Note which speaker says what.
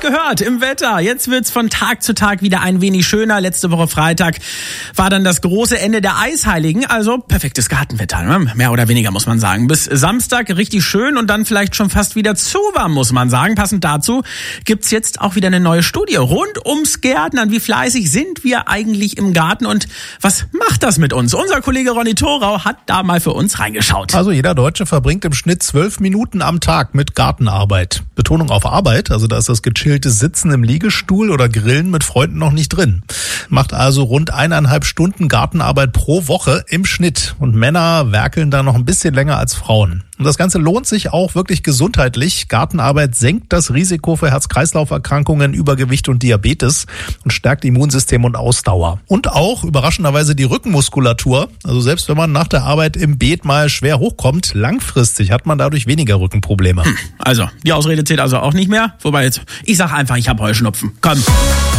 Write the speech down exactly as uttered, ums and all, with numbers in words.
Speaker 1: es gehört, im Wetter. Jetzt wird's von Tag zu Tag wieder ein wenig schöner. Letzte Woche Freitag war dann das große Ende der Eisheiligen. Also perfektes Gartenwetter, ne? Mehr oder weniger muss man sagen. Bis Samstag richtig schön und dann vielleicht schon fast wieder zu warm, muss man sagen. Passend dazu gibt's jetzt auch wieder eine neue Studie rund ums Gärtnern. Wie fleißig sind wir eigentlich im Garten und was macht das mit uns? Unser Kollege Ronny Thorau hat da mal für uns reingeschaut.
Speaker 2: Also jeder Deutsche verbringt im Schnitt zwölf Minuten am Tag mit Gartenarbeit. Betonung auf Arbeit, also da ist das gechillte Sitzen im Liegestuhl oder Grillen mit Freunden noch nicht drin. Macht also rund eineinhalb Stunden Gartenarbeit pro Woche im Schnitt. Und Männer werkeln da noch ein bisschen länger als Frauen. Und das Ganze lohnt sich auch wirklich gesundheitlich. Gartenarbeit senkt das Risiko für Herz-Kreislauf-Erkrankungen, Übergewicht und Diabetes und stärkt Immunsystem und Ausdauer. Und auch überraschenderweise die Rückenmuskulatur. Also selbst wenn man nach der Arbeit im Beet mal schwer hochkommt, langfristig hat man dadurch weniger Rückenprobleme.
Speaker 1: Hm, also, die Ausrede zählt also auch nicht mehr. Wobei jetzt, ich sag einfach, ich habe Heuschnupfen. Komm.